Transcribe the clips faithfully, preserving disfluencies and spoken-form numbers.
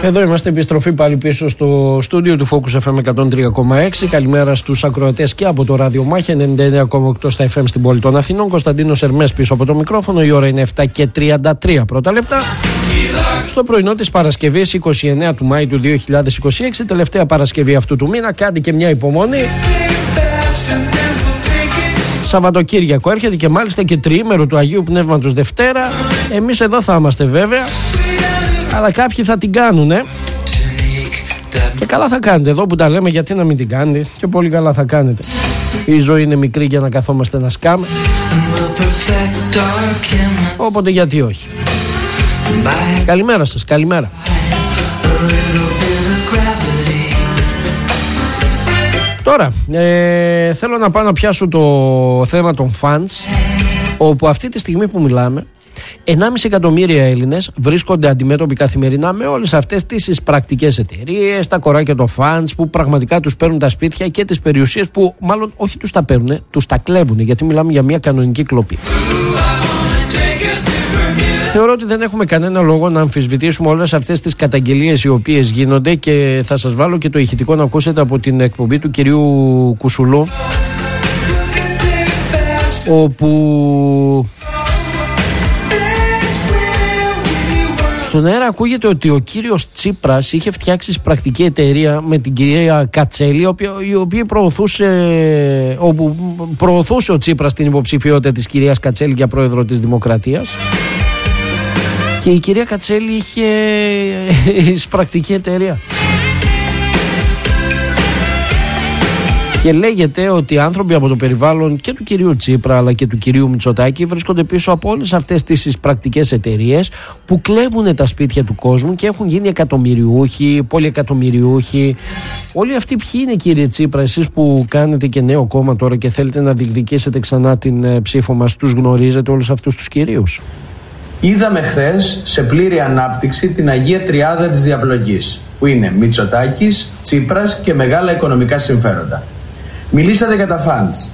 Εδώ είμαστε, επιστροφή πάλι πίσω στο στούντιο του Focus εφ εμ εκατόν τρία κόμμα έξι. Καλημέρα στους ακροατές και από το ράδιο Μάχη ενενήντα εννέα κόμμα οκτώ στα εφ εμ στην πόλη των Αθηνών. Κωνσταντίνος Ερμές πίσω από το μικρόφωνο. Η ώρα είναι επτά και τριάντα τρία πρώτα λεπτά. Στο πρωινό της Παρασκευής είκοσι εννέα του Μάη του δύο χιλιάδες είκοσι έξι, τελευταία Παρασκευή αυτού του μήνα. Κάντε και μια υπομονή. Σαββατοκύριακο έρχεται και μάλιστα και τριήμερο του Αγίου Πνεύματος Δευτέρα. Εμείς εδώ θα είμαστε βέβαια, αλλά κάποιοι θα την κάνουν, ε. Και καλά θα κάνετε εδώ που τα λέμε, γιατί να μην την κάνετε. Και πολύ καλά θα κάνετε. Η ζωή είναι μικρή για να καθόμαστε να σκάμε. Οπότε γιατί όχι. Καλημέρα σας, καλημέρα. Τώρα, ε, θέλω να πάω να πιάσω το θέμα των fans, όπου αυτή τη στιγμή που μιλάμε ενάμιση εκατομμύρια Έλληνες βρίσκονται αντιμέτωποι καθημερινά με όλες αυτές τις εισπρακτικές εταιρείες, τα κοράκια των fans που πραγματικά τους παίρνουν τα σπίτια και τις περιουσίες που μάλλον όχι τους τα παίρνουν, τους τα κλέβουν, γιατί μιλάμε για μια κανονική κλοπή. Θεωρώ ότι δεν έχουμε κανένα λόγο να αμφισβητήσουμε όλες αυτές τις καταγγελίες οι οποίες γίνονται, και θα σας βάλω και το ηχητικό να ακούσετε από την εκπομπή του κυρίου Κουσουλού, όπου στον αέρα ακούγεται ότι ο κύριος Τσίπρας είχε φτιάξει εισπρακτική εταιρεία με την κυρία Κατσέλη, η οποία προωθούσε, όπου προωθούσε ο Τσίπρας την υποψηφιότητα της κυρίας Κατσέλη για πρόεδρο της Δημοκρατίας. Και η κυρία Κατσέλη είχε εισπρακτική εταιρεία. Και λέγεται ότι άνθρωποι από το περιβάλλον και του κυρίου Τσίπρα αλλά και του κυρίου Μητσοτάκη βρίσκονται πίσω από όλες αυτές τις εισπρακτικές εταιρείες που κλέβουν τα σπίτια του κόσμου και έχουν γίνει εκατομμυριούχοι, πολυεκατομμυριούχοι. Όλοι αυτοί ποιοι είναι, κύριε Τσίπρα, εσείς που κάνετε και νέο κόμμα τώρα και θέλετε να διεκδικήσετε ξανά την ψήφο μας, τους γνωρίζετε όλους αυτούς τους κυρίους? Είδαμε χθες σε πλήρη ανάπτυξη την Αγία Τριάδα της διαπλοκής, που είναι Μητσοτάκης, Τσίπρας και μεγάλα οικονομικά συμφέροντα. Μιλήσατε για τα φαντς.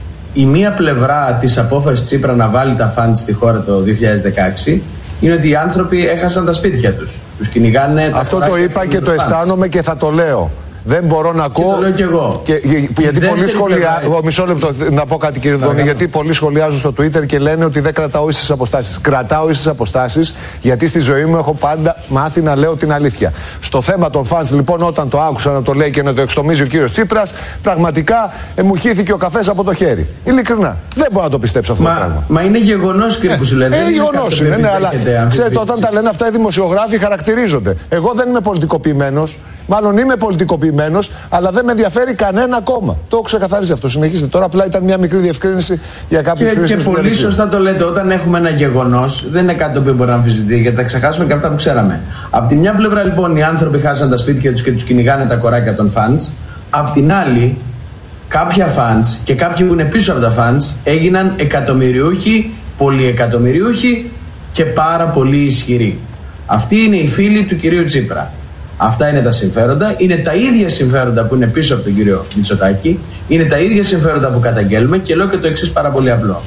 Η μία πλευρά της απόφασης Τσίπρα να βάλει τα φαντς στη χώρα το δύο χιλιάδες δεκαέξι είναι ότι οι άνθρωποι έχασαν τα σπίτια τους. Τους κυνηγάνε. Αυτό το είπα και το αισθάνομαι και θα το λέω. Δεν μπορώ να ακούω. Και το λέω και εγώ. Και, γιατί πολλοί σχολιάζουν. Μισό λεπτό να πω κάτι, κύριε Δονή. Γιατί πολλοί σχολιάζουν στο Twitter και λένε ότι δεν κρατάω ίσες αποστάσεις. Κρατάω ίσες αποστάσεις, γιατί στη ζωή μου έχω πάντα μάθει να λέω την αλήθεια. Στο θέμα των fans, λοιπόν, όταν το άκουσα να το λέει και να το εξτομίζει ο κύριος Τσίπρας, πραγματικά ε, μου χύθηκε ο καφές από το χέρι. Ειλικρινά. Δεν μπορώ να το πιστέψω αυτό μα, το πράγμα. Μα είναι γεγονός, κύριε Κουσουλέ. Ε, γεγονός είναι, ναι, αλλά ξέρετε, όταν τα λένε αυτά οι δημοσιογράφοι χαρακτηρίζονται. Εγώ δεν είμαι πολιτικοποιημένος. Μάλλον είμαι πολιτικοποιημένος, αλλά δεν με ενδιαφέρει κανένα κόμμα. Το έχω ξεκαθαρίσει αυτό. Συνεχίστε. Τώρα απλά ήταν μια μικρή διευκρίνηση για κάποιες χρήσεις. Και πολύ σωστά το λέτε. Όταν έχουμε ένα γεγονός, δεν είναι κάτι το οποίο μπορεί να αμφισβητεί, γιατί θα ξεχάσουμε και αυτά που ξέραμε. Απ' τη μια πλευρά, λοιπόν, οι άνθρωποι χάσαν τα σπίτια τους και τους κυνηγάνε τα κοράκια των fans. Απ' την άλλη, κάποια fans και κάποιοι που είναι πίσω από τα fans έγιναν εκατομμυριούχοι, πολυεκατομμυριούχοι και πάρα πολύ ισχυροί. Αυτοί είναι οι φίλοι του κυρίου Τσίπρα. Αυτά είναι τα συμφέροντα. Είναι τα ίδια συμφέροντα που είναι πίσω από τον κύριο Μητσοτάκη. Είναι τα ίδια συμφέροντα που καταγγέλουμε, και λέω και το εξής πάρα πολύ απλό.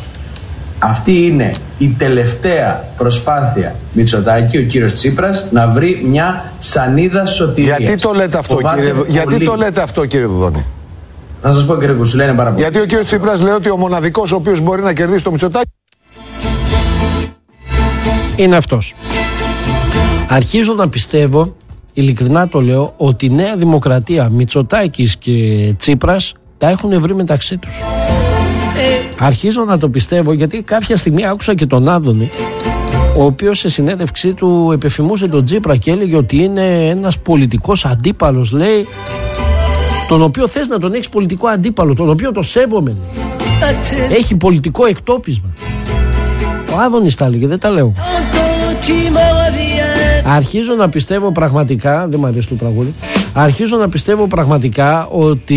Αυτή είναι η τελευταία προσπάθεια Μητσοτάκη, ο κύριος Τσίπρας, να βρει μια σανίδα σωτηρίας. Γιατί το λέτε αυτό, κύριε, πολύ... Γιατί το λέτε αυτό, κύριε Δουδόνη? Θα σας πω, κύριε Κουσουλέ, είναι πάρα πολύ. Γιατί ο κύριος Τσίπρας λέει ότι ο μοναδικός ο οποίος μπορεί να κερδίσει το Μητσοτάκη είναι αυτός. Αρχίζω να πιστεύω, ειλικρινά το λέω, ότι η Νέα Δημοκρατία, Μητσοτάκης και Τσίπρας τα έχουν βρει μεταξύ τους. Ε, αρχίζω να το πιστεύω, γιατί κάποια στιγμή άκουσα και τον Άδωνη, ο οποίος σε συνέντευξή του επεφημούσε τον Τσίπρα και έλεγε ότι είναι ένας πολιτικός αντίπαλος, λέει, τον οποίο θες να τον έχεις πολιτικό αντίπαλο, τον οποίο το σέβομαι. Έχει πολιτικό εκτόπισμα. Ο Άδωνης τα έλεγε, δεν τα λέω. Αρχίζω να πιστεύω πραγματικά, δεν μου αρέσει το τραγούδι, αρχίζω να πιστεύω πραγματικά ότι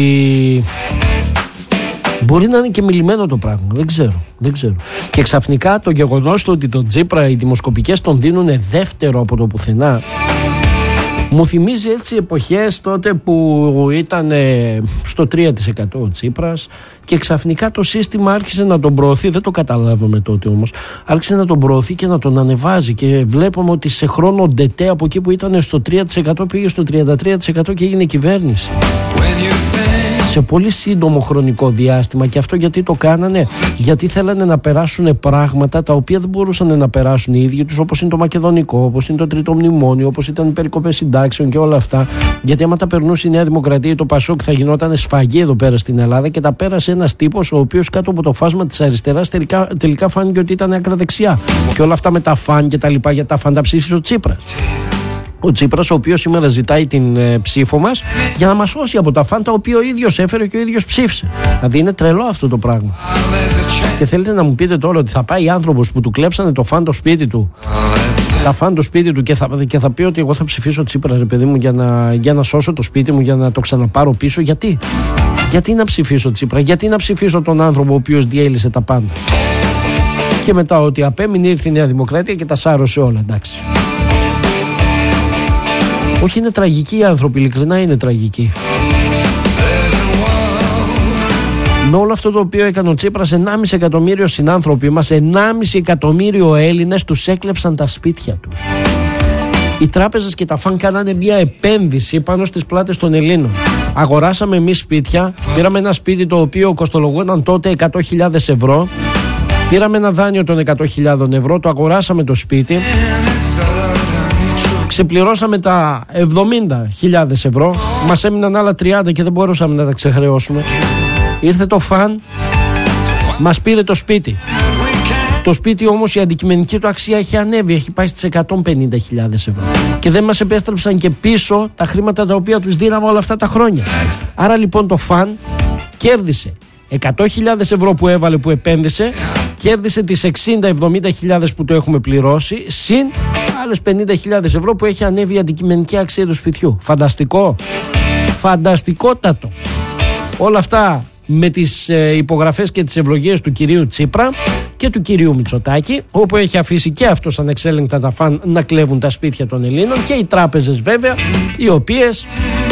μπορεί να είναι και μιλημένο το πράγμα, δεν ξέρω, δεν ξέρω. Και ξαφνικά το γεγονός του ότι τον Τσίπρα οι δημοσκοπικές τον δίνουν δεύτερο από το πουθενά Μου θυμίζει έτσι εποχές τότε που ήταν στο τρία τοις εκατό ο Τσίπρας και ξαφνικά το σύστημα άρχισε να τον προωθεί, δεν το καταλάβαμε τότε όμως, άρχισε να τον προωθεί και να τον ανεβάζει και βλέπουμε ότι σε χρόνο ντετέ από εκεί που ήταν στο τρία τοις εκατό πήγε στο τριάντα τρία τοις εκατό και έγινε κυβέρνηση. Σε πολύ σύντομο χρονικό διάστημα. Και αυτό γιατί το κάνανε? Γιατί θέλανε να περάσουν πράγματα τα οποία δεν μπορούσαν να περάσουν οι ίδιοι τους, όπως είναι το Μακεδονικό, όπως είναι το Τρίτο Μνημόνιο, όπως ήταν οι περικοπές συντάξεων και όλα αυτά. Γιατί άμα τα περνούσε η Νέα Δημοκρατία ή το Πασόκ θα γινόταν σφαγή εδώ πέρα στην Ελλάδα, και τα πέρασε ένας τύπος ο οποίος κάτω από το φάσμα της αριστεράς τελικά, τελικά φάνηκε ότι ήταν άκρα δεξιά. Και όλα αυτά με τα φαν και τα λοιπά, για τα φαν τα ψήφισε ο Τσίπρας. Ο Τσίπρας, ο οποίος σήμερα ζητάει την ε, ψήφο μας για να μας σώσει από τα φαν τα οποία ο ίδιος έφερε και ο ίδιος ψήφισε. Δηλαδή είναι τρελό αυτό το πράγμα. Και θέλετε να μου πείτε τώρα ότι θα πάει άνθρωπος που του κλέψανε το φαν το σπίτι του, τα φαν το σπίτι του, και θα, και θα πει ότι εγώ θα ψηφίσω Τσίπρα, ρε παιδί μου, για να, για να σώσω το σπίτι μου, για να το ξαναπάρω πίσω? Γιατί? Γιατί να ψηφίσω Τσίπρα? Γιατί να ψηφίσω τον άνθρωπο ο οποίος διέλυσε τα πάντα? Και μετά ότι απέμεινε ήρθε η Νέα Δημοκρατία και τα σάρωσε όλα, εντάξει. Όχι, είναι τραγικοί οι άνθρωποι, ειλικρινά είναι τραγικοί. Με όλο αυτό το οποίο έκανε ο Τσίπρας, ενάμιση εκατομμύριο συνάνθρωποι μας, ενάμιση εκατομμύριο Έλληνες τους έκλεψαν τα σπίτια τους. Οι τράπεζες και τα φαν κάνανε μια επένδυση πάνω στις πλάτες των Ελλήνων. Αγοράσαμε εμείς σπίτια, πήραμε ένα σπίτι το οποίο κοστολογόταν τότε εκατό χιλιάδες ευρώ, πήραμε ένα δάνειο των εκατό χιλιάδες ευρώ, το αγοράσαμε το σπίτι, ξεπληρώσαμε τα εβδομήντα χιλιάδες ευρώ, μας έμειναν άλλα τριάντα και δεν μπορούσαμε να τα ξεχρεώσουμε. Ήρθε το φαν, μας πήρε το σπίτι. Το σπίτι όμως η αντικειμενική του αξία έχει ανέβει, έχει πάει στις εκατόν πενήντα χιλιάδες ευρώ. Και δεν μας επέστρεψαν και πίσω τα χρήματα τα οποία τους δίναμε όλα αυτά τα χρόνια. Άρα λοιπόν το φαν κέρδισε εκατό χιλιάδες ευρώ που έβαλε, που επένδυσε, κέρδισε τις εξήντα εβδομήντα χιλιάδες που το έχουμε πληρώσει, συν άλλες πενήντα χιλιάδες ευρώ που έχει ανέβει η αντικειμενική αξία του σπιτιού. Φανταστικό, φανταστικότατο. Όλα αυτά με τις ε, υπογραφές και τις ευλογίες του κυρίου Τσίπρα και του κυρίου Μητσοτάκη, όπου έχει αφήσει και αυτός ανεξέλεγκτα τα φαν να κλέβουν τα σπίτια των Ελλήνων, και οι τράπεζες βέβαια, οι οποίες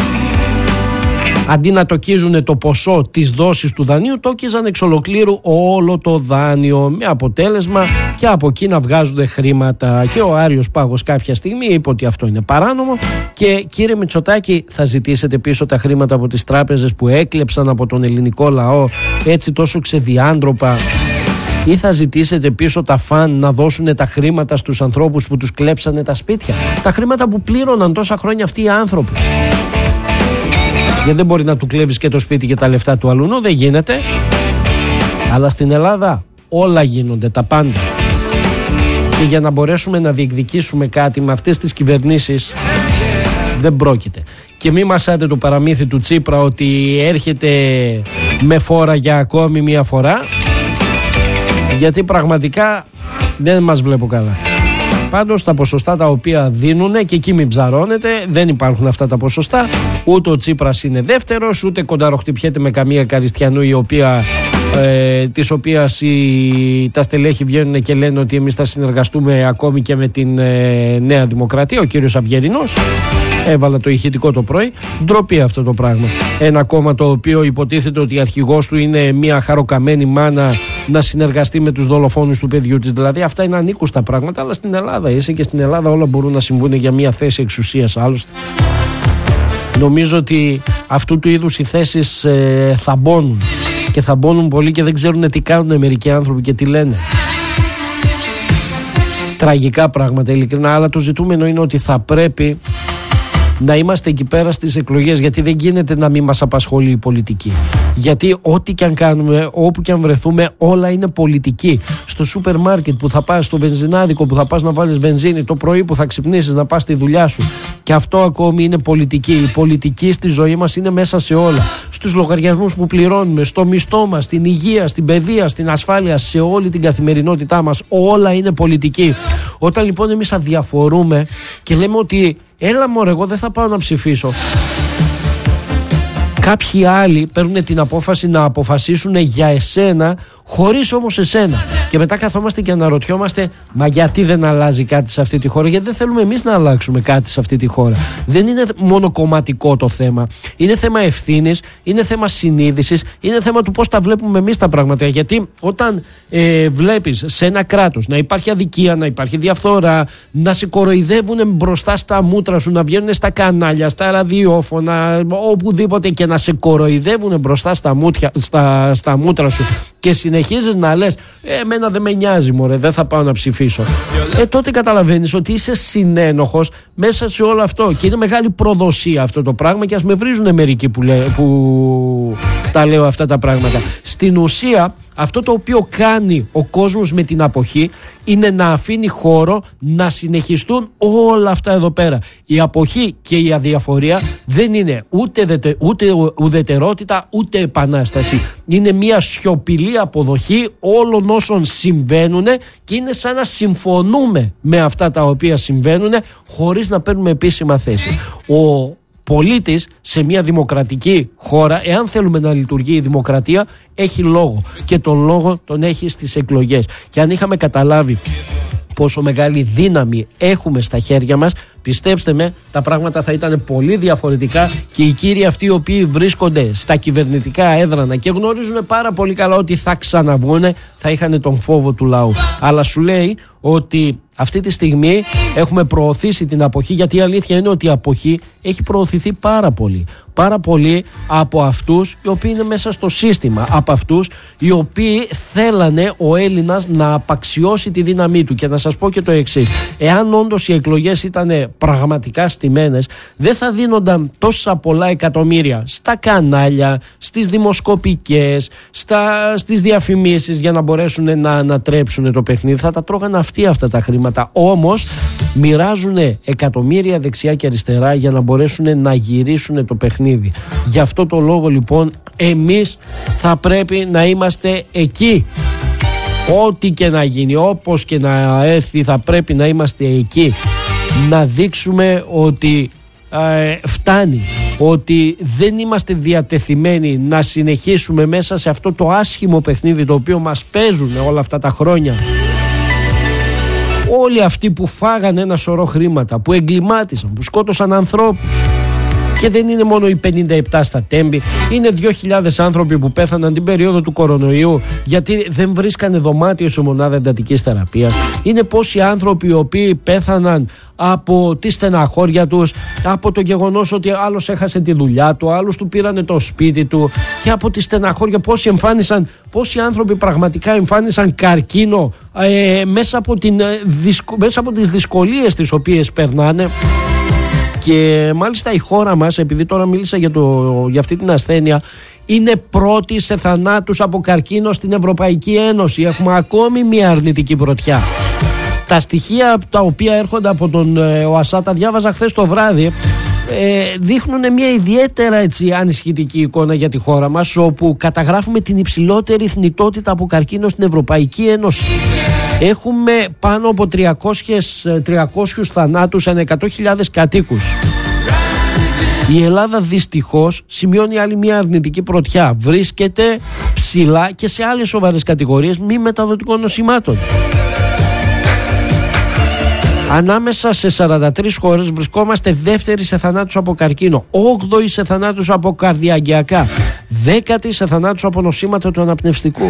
αντί να τοκίζουν το ποσό της δόσης του δανείου, τόκιζαν εξ ολοκλήρου όλο το δάνειο, με αποτέλεσμα και από εκεί να βγάζουν χρήματα. Και ο Άριος Πάγος κάποια στιγμή είπε ότι αυτό είναι παράνομο. Και κύριε Μητσοτάκη, θα ζητήσετε πίσω τα χρήματα από τις τράπεζες που έκλεψαν από τον ελληνικό λαό έτσι τόσο ξεδιάντροπα, ή θα ζητήσετε πίσω τα φαν να δώσουν τα χρήματα στους ανθρώπους που τους κλέψανε τα σπίτια, τα χρήματα που πλήρωναν τόσα χρόνια αυτοί οι άνθρωποι? Γιατί δεν μπορεί να του κλέβεις και το σπίτι και τα λεφτά του αλουνού, δεν γίνεται. Αλλά στην Ελλάδα όλα γίνονται, τα πάντα. Και για να μπορέσουμε να διεκδικήσουμε κάτι με αυτές τις κυβερνήσεις δεν πρόκειται. Και μη μασάτε το παραμύθι του Τσίπρα ότι έρχεται με φόρα για ακόμη μία φορά, γιατί πραγματικά δεν μας βλέπω καλά. Πάντως τα ποσοστά τα οποία δίνουνε, και εκεί μην ψαρώνετε, δεν υπάρχουν αυτά τα ποσοστά. Ούτε ο Τσίπρας είναι δεύτερος, ούτε κονταροχτυπιέται με καμία Καριστιανού, η οποία, ε, της οποίας οι, τα στελέχη βγαίνουν και λένε ότι εμείς θα συνεργαστούμε ακόμη και με την ε, Νέα Δημοκρατία. Ο κύριος Αυγερινός έβαλα το ηχητικό το πρωί. Ντροπή αυτό το πράγμα. Ένα κόμμα το οποίο υποτίθεται ότι η αρχηγός του είναι μια χαροκαμένη μάνα να συνεργαστεί με τους δολοφόνους του παιδιού της. Δηλαδή αυτά είναι ανήκουστα πράγματα, αλλά στην Ελλάδα είσαι, και στην Ελλάδα όλα μπορούν να συμβούν για μια θέση εξουσίας. Άλλωστε νομίζω ότι αυτού του είδους οι θέσεις ε, θα μπώνουν, και θα μπώνουν πολύ, και δεν ξέρουν τι κάνουν μερικοί άνθρωποι και τι λένε. Τραγικά πράγματα, ειλικρινά. Αλλά το ζητούμενο είναι ότι θα πρέπει να είμαστε εκεί πέρα στις εκλογές, γιατί δεν γίνεται να μην μας απασχολεί η πολιτική. Γιατί ό,τι και αν κάνουμε, όπου και αν βρεθούμε, όλα είναι πολιτική. Στο σούπερ μάρκετ που θα πας, στο βενζινάδικο που θα πας να βάλεις βενζίνη, το πρωί που θα ξυπνήσεις να πας στη δουλειά σου, και αυτό ακόμη είναι πολιτική. Η πολιτική στη ζωή μας είναι μέσα σε όλα. Στους λογαριασμούς που πληρώνουμε, στο μισθό μας, στην υγεία, στην παιδεία, στην ασφάλεια, σε όλη την καθημερινότητά μας, όλα είναι πολιτική. Όταν λοιπόν εμείς αδιαφορούμε και λέμε ότι έλα μωρέ, εγώ δεν θα πάω να ψηφίσω, Κάποιοι άλλοι παίρνουν την απόφαση να αποφασίσουν για εσένα, χωρίς όμως εσένα. Και μετά καθόμαστε και αναρωτιόμαστε, μα γιατί δεν αλλάζει κάτι σε αυτή τη χώρα? Γιατί δεν θέλουμε εμείς να αλλάξουμε κάτι σε αυτή τη χώρα. Δεν είναι μόνο κομματικό το θέμα. Είναι θέμα ευθύνης, είναι θέμα συνείδησης, είναι θέμα του πώς τα βλέπουμε εμείς τα πράγματα. Γιατί όταν ε, βλέπεις σε ένα κράτος να υπάρχει αδικία, να υπάρχει διαφθορά, να σε κοροϊδεύουν μπροστά στα μούτρα σου, να βγαίνουν στα κανάλια, στα ραδιόφωνα, οπουδήποτε και να σε κοροϊδεύουν μπροστά στα, μούτια, στα, στα μούτρα σου και συνεχίζεις να λες ε, εμένα δεν με νοιάζει μωρέ, δεν θα πάω να ψηφίσω, ε, τότε καταλαβαίνεις ότι είσαι συνένοχος μέσα σε όλο αυτό και είναι μεγάλη προδοσία αυτό το πράγμα και ας με βρίζουν μερικοί που, λέ, που τα λέω αυτά τα πράγματα. Στην ουσία αυτό το οποίο κάνει ο κόσμος με την αποχή είναι να αφήνει χώρο να συνεχιστούν όλα αυτά εδώ πέρα. Η αποχή και η αδιαφορία δεν είναι ούτε, δετε, ούτε ουδετερότητα ούτε επανάσταση. Είναι μια σιωπηλή αποδοχή όλων όσων συμβαίνουν και είναι σαν να συμφωνούμε με αυτά τα οποία συμβαίνουν χωρίς να παίρνουμε επίσημα θέση. Ο πολίτης σε μια δημοκρατική χώρα, εάν θέλουμε να λειτουργεί η δημοκρατία, έχει λόγο και τον λόγο τον έχει στις εκλογές. Και αν είχαμε καταλάβει πόσο μεγάλη δύναμη έχουμε στα χέρια μας, πιστέψτε με, τα πράγματα θα ήταν πολύ διαφορετικά και οι κύριοι αυτοί οι οποίοι βρίσκονται στα κυβερνητικά έδρανα και γνωρίζουν πάρα πολύ καλά ότι θα ξαναβγούν, θα είχαν τον φόβο του λαού. Αλλά σου λέει ότι αυτή τη στιγμή έχουμε προωθήσει την αποχή, γιατί η αλήθεια είναι ότι η αποχή έχει προωθηθεί πάρα πολύ. Πάρα πολύ από αυτούς οι οποίοι είναι μέσα στο σύστημα, από αυτούς οι οποίοι θέλανε ο Έλληνας να απαξιώσει τη δύναμή του. Και να σας πω και το εξής, εάν όντως οι εκλογές ήταν πραγματικά στημένες, δεν θα δίνονταν τόσα πολλά εκατομμύρια στα κανάλια, στις δημοσκοπικές, στα, στις διαφημίσεις για να μπορέσουν να ανατρέψουν το παιχνίδι. Θα τα τρώγαν αυτοί αυτά τα χρήματα. Όμως μοιράζουν εκατομμύρια δεξιά και αριστερά για να μπορέσουν να γυρίσουν το παιχνίδι. Γι' αυτό το λόγο λοιπόν εμείς θα πρέπει να είμαστε εκεί. Ό,τι και να γίνει, όπως και να έρθει, θα πρέπει να είμαστε εκεί. Να δείξουμε ότι ε, φτάνει, ότι δεν είμαστε διατεθειμένοι να συνεχίσουμε μέσα σε αυτό το άσχημο παιχνίδι το οποίο μας παίζουν όλα αυτά τα χρόνια. Όλοι αυτοί που φάγανε ένα σωρό χρήματα, που εγκλημάτισαν, που σκότωσαν ανθρώπους. Και δεν είναι μόνο οι πενήντα επτά στα Τέμπη, είναι δύο χιλιάδες άνθρωποι που πέθαναν την περίοδο του κορονοϊού γιατί δεν βρίσκανε δωμάτιο σε μονάδα εντατικής θεραπείας. Είναι πόσοι άνθρωποι οι οποίοι πέθαναν από τη στεναχώρια τους, από το γεγονός ότι άλλος έχασε τη δουλειά του, άλλος του πήρανε το σπίτι του, και από τη στεναχώρια πόσοι εμφάνισαν, πόσοι άνθρωποι πραγματικά εμφάνισαν καρκίνο ε, μέσα, από την, ε, δυσκο, μέσα από τις δυσκολίες τις οποίες περνάνε. Και μάλιστα η χώρα μας, επειδή τώρα μίλησα για, το, για αυτή την ασθένεια, είναι πρώτη σε θανάτους από καρκίνο στην Ευρωπαϊκή Ένωση. Έχουμε ακόμη μια αρνητική πρωτιά. Τα στοιχεία τα οποία έρχονται από τον ΟΑΣΑ, τα διάβαζα χθες το βράδυ, ε, δείχνουν μια ιδιαίτερα έτσι ανησυχητική εικόνα για τη χώρα μας, όπου καταγράφουμε την υψηλότερη θνητότητα από καρκίνο στην Ευρωπαϊκή Ένωση. Έχουμε πάνω από τριακόσιους θανάτους ανά εκατό χιλιάδες κατοίκους. Η Ελλάδα δυστυχώς σημειώνει άλλη μια αρνητική πρωτιά. Βρίσκεται ψηλά και σε άλλες σοβαρές κατηγορίες μη μεταδοτικών νοσημάτων. Ανάμεσα σε σαράντα τρεις χώρες βρισκόμαστε δεύτεροι σε θανάτους από καρκίνο, όγδοοι σε θανάτους από καρδιαγγειακά, δέκατοι σε θανάτους από νοσήματα του αναπνευστικού.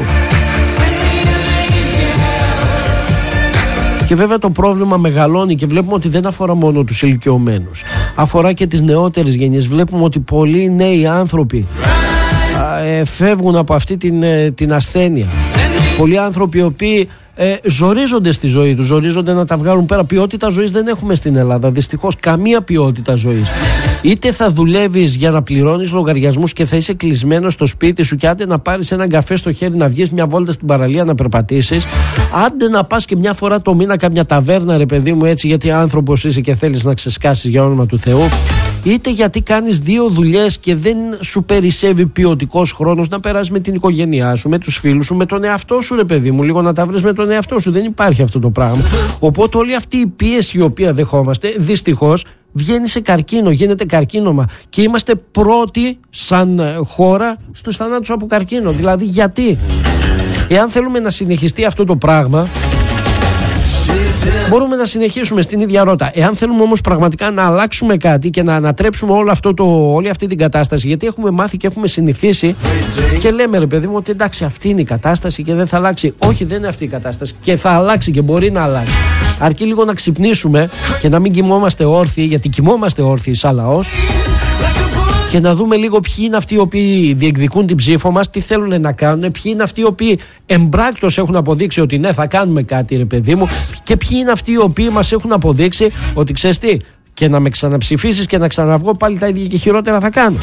Και βέβαια το πρόβλημα μεγαλώνει και βλέπουμε ότι δεν αφορά μόνο τους ηλικιωμένους. Αφορά και τις νεότερες γενιές. Βλέπουμε ότι πολλοί νέοι άνθρωποι ε, φεύγουν από αυτή την, ε, την ασθένεια. Πολλοί άνθρωποι οι οποίοι ε, ζορίζονται στη ζωή τους, ζορίζονται να τα βγάλουν πέρα. Ποιότητα ζωής δεν έχουμε στην Ελλάδα, δυστυχώς, καμία ποιότητα ζωής. Είτε θα δουλεύεις για να πληρώνεις λογαριασμούς και θα είσαι κλεισμένος στο σπίτι σου και άντε να πάρεις έναν καφέ στο χέρι, να βγεις μια βόλτα στην παραλία να περπατήσεις, άντε να πας και μια φορά το μήνα καμιά ταβέρνα, ρε παιδί μου, έτσι, γιατί άνθρωπος είσαι και θέλεις να ξεσκάσεις για όνομα του Θεού, είτε γιατί κάνεις δύο δουλειές και δεν σου περισσεύει ποιοτικός χρόνος να περάσεις με την οικογένειά σου, με τους φίλους σου, με τον εαυτό σου, ρε παιδί μου, λίγο να τα βρεις με τον εαυτό σου. Δεν υπάρχει αυτό το πράγμα. Οπότε όλη αυτή η πίεση η οποία δεχόμαστε, δυστυχώς, βγαίνει σε καρκίνο, γίνεται καρκίνωμα και είμαστε πρώτοι σαν χώρα στους θανάτους από καρκίνο. Δηλαδή γιατί? Εάν θέλουμε να συνεχιστεί αυτό το πράγμα, μπορούμε να συνεχίσουμε στην ίδια ρότα. Εάν θέλουμε όμως πραγματικά να αλλάξουμε κάτι και να ανατρέψουμε όλο αυτό το, όλη αυτή την κατάσταση, γιατί έχουμε μάθει και έχουμε συνηθίσει και λέμε ρε παιδί μου ότι εντάξει αυτή είναι η κατάσταση και δεν θα αλλάξει. Όχι, δεν είναι αυτή η κατάσταση και θα αλλάξει και μπορεί να αλλάξει. Αρκεί λίγο να ξυπνήσουμε και να μην κοιμόμαστε όρθιοι, γιατί κοιμόμαστε όρθιοι σαν λαός, και να δούμε λίγο ποιοι είναι αυτοί οι οποίοι διεκδικούν την ψήφο μας, τι θέλουν να κάνουν, ποιοι είναι αυτοί οι οποίοι εμπράκτως έχουν αποδείξει ότι ναι θα κάνουμε κάτι ρε παιδί μου, και ποιοι είναι αυτοί οι οποίοι μας έχουν αποδείξει ότι ξέρεις τι, και να με ξαναψηφίσεις και να ξαναβγώ πάλι τα ίδια και χειρότερα θα κάνω.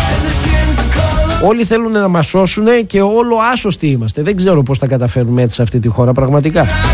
Όλοι θέλουν να μας σώσουν και όλο άσωστοι είμαστε. Δεν ξέρω πώς θα καταφέρουμε έτσι σε αυτή τη χώρα πραγματικά.